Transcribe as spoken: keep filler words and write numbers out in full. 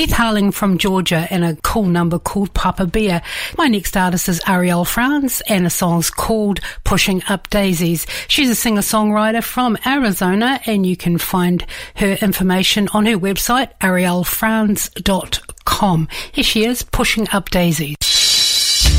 Keith Harling from Georgia and a cool number called Papa Bear. My next artist is Arielle Franz and a song's called Pushing Up Daisies. She's a singer-songwriter from Arizona and you can find her information on her website, arielle franz dot com. Here she is, Pushing Up Daisies.